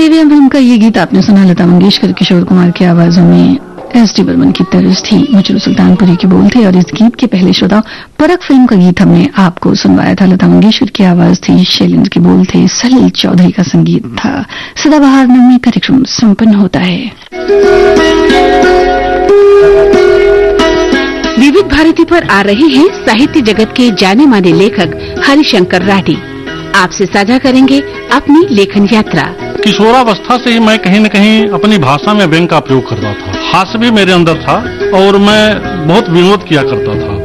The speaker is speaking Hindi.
देवी फिल्म का ये गीत आपने सुना, लता मंगेशकर, किशोर कुमार की आवाजों में एस.डी. बर्मन की तर्ज थी, मजरू सुल्तानपुरी के बोल थे। और इस गीत के पहले श्रोता परख फिल्म का गीत हमने आपको सुनवाया था। लता मंगेशकर की आवाज थी, शैलेंद्र के बोल थे, सलील चौधरी का संगीत था। सदाबहार में कार्यक्रम संपन्न होता है। विविध भारती पर आ रहे हैं साहित्य जगत के जाने माने लेखक हरिशंकर राठी। आपसे साझा करेंगे अपनी लेखन यात्रा। किशोरावस्था से ही मैं कहीं न कहीं अपनी भाषा में व्यंग का प्रयोग करता था। हास्य भी मेरे अंदर था और मैं बहुत विनोद किया करता था।